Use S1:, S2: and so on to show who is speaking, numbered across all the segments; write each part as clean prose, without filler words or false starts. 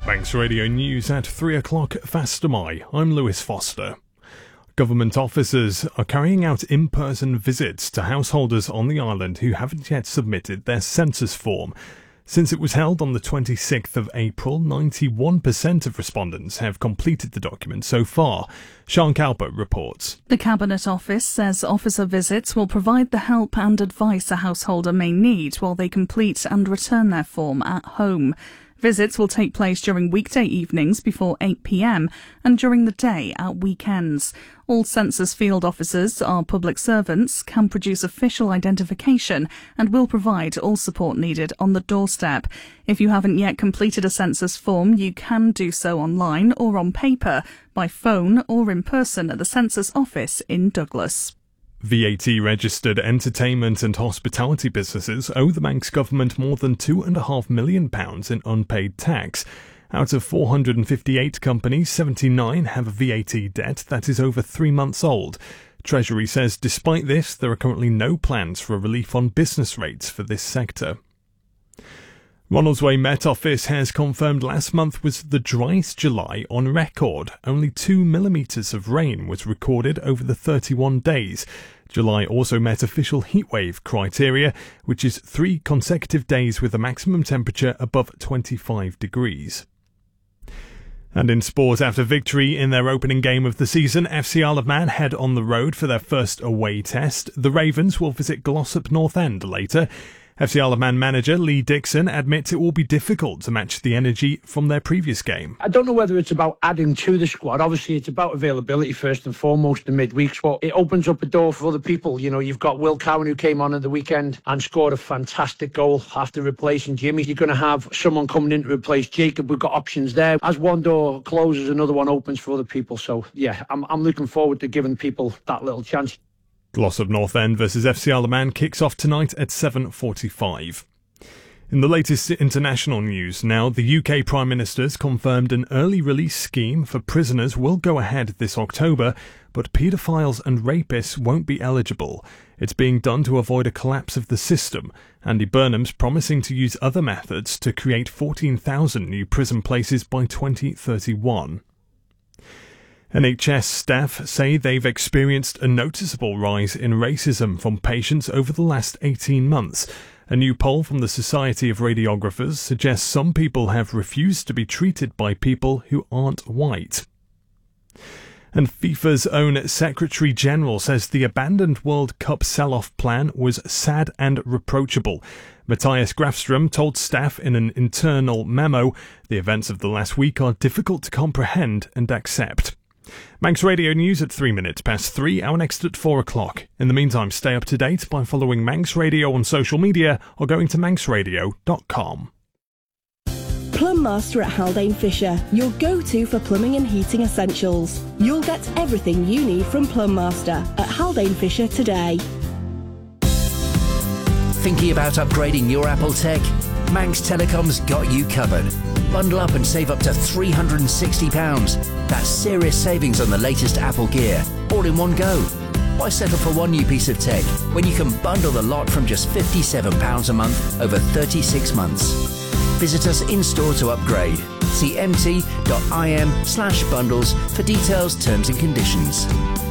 S1: Manx Radio News at 3 o'clock Fastamai. I'm Lewis Foster. Government officers are carrying out in-person visits to householders on the island who haven't yet submitted their census form. Since it was held on the 26th of April, 91% of respondents have completed the document so far. Sian Calper reports.
S2: The Cabinet Office says officer visits will provide the help and advice a householder may need while they complete and return their form at home. Visits will take place during weekday evenings before 8 p.m. and during the day at weekends. All census field officers are public servants, can produce official identification and will provide all support needed on the doorstep. If you haven't yet completed a census form, you can do so online or on paper, by phone or in person at the census office in Douglas.
S1: VAT-registered entertainment and hospitality businesses owe the Manx government more than £2.5 million in unpaid tax. Out of 458 companies, 79 have a VAT debt that is over 3 months old. Treasury says despite this, there are currently no plans for a relief on business rates for this sector. Ronaldsway Met Office has confirmed last month was the driest July on record. Only 2 millimetres of rain was recorded over the 31 days. July also met official heatwave criteria, which is 3 consecutive days with a maximum temperature above 25 degrees. And in sport, after victory in their opening game of the season, FC Isle of Man head on the road for their first away test. The Ravens will visit Glossop North End later. FC Isle of Man manager Lee Dixon admits it will be difficult to match the energy from their previous game.
S3: I don't know whether it's about adding to the squad. Obviously, it's about availability first and foremost in midweeks, but it opens up a door for other people. You know, you've got Will Cowan who came on at the weekend and scored a fantastic goal after replacing Jimmy. You're going to have someone coming in to replace Jacob. We've got options there. As one door closes, another one opens for other people. So, yeah, I'm looking forward to giving people that little chance.
S1: Glossop North End versus FC Isle of Man kicks off tonight at 7:45. In the latest international news now, the UK Prime Minister's confirmed an early release scheme for prisoners will go ahead this October, but paedophiles and rapists won't be eligible. It's being done to avoid a collapse of the system. Andy Burnham's promising to use other methods to create 14,000 new prison places by 2031. NHS staff say they've experienced a noticeable rise in racism from patients over the last 18 months. A new poll from the Society of Radiographers suggests some people have refused to be treated by people who aren't white. And FIFA's own Secretary-General says the abandoned World Cup sell-off plan was sad and reproachable. Matthias Grafström told staff in an internal memo, the events of the last week are difficult to comprehend and accept. Manx Radio News at 3 minutes past 3, our next at 4 o'clock. In the meantime, stay up to date by following Manx Radio on social media or going to manxradio.com.
S4: Plum Master at Haldane Fisher, your go-to for plumbing and heating essentials. You'll get everything you need from Plum Master at Haldane Fisher today.
S5: Thinking about upgrading your Apple tech? Manx Telecom's got you covered. Bundle up and save up to £360. That's serious savings on the latest Apple gear, all in one go. Why settle for one new piece of tech when you can bundle the lot from just £57 a month over 36 months? Visit us in-store to upgrade. See mt.im/bundles for details, terms and conditions.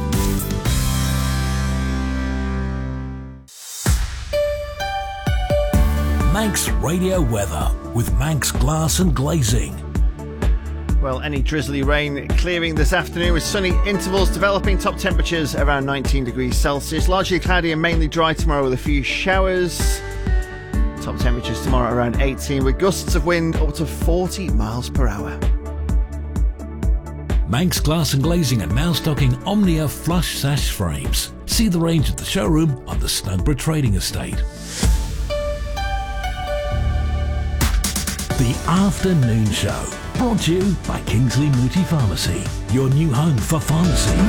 S6: Manx Radio weather with Manx Glass and Glazing.
S7: Well, any drizzly rain clearing this afternoon with sunny intervals developing. Top temperatures around 19 degrees Celsius. Largely cloudy and mainly dry tomorrow with a few showers. Top temperatures tomorrow around 18 with gusts of wind up to 40 miles per hour.
S6: Manx Glass and Glazing are now stocking Omnia flush sash frames. See the range at the showroom on the Snugborough Trading Estate. The Afternoon Show, brought to you by Kingsley Mooti Pharmacy, your new home for pharmacy.